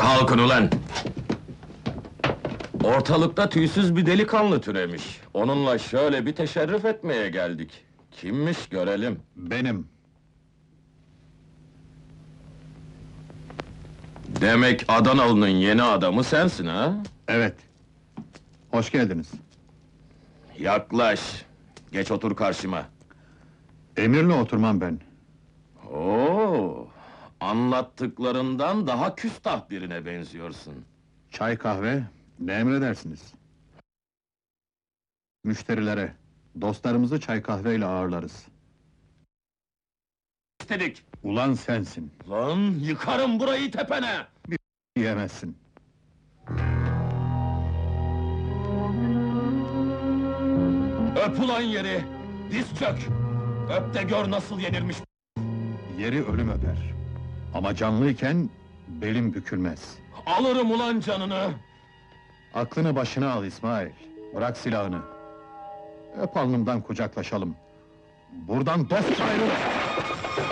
Kalkın ulan! Ortalıkta tüysüz bir delikanlı türemiş. Onunla şöyle bir teşerrüf etmeye geldik. Kimmiş görelim. Benim. Demek Adanalı'nın yeni adamı sensin ha? Evet. Hoş geldiniz. Yaklaş! Geç otur karşıma. Emirle oturmam ben. Oo! Anlattıklarından daha küstah birine benziyorsun. Çay kahve, ne emredersiniz? Müşterilere, dostlarımızı çay kahveyle ağırlarız. İstedik! Ulan sensin, Lan yıkarım burayı tepene! yiyemezsin. Öp ulan yeri! Diz çök! Öp de gör nasıl yenirmiş! Yeri ölüm öper. Ama canlıyken belim bükülmez. Alırım ulan canını! Aklını başına al İsmail. Bırak silahını. Öp alnımdan kucaklaşalım. Buradan dost ayrıl!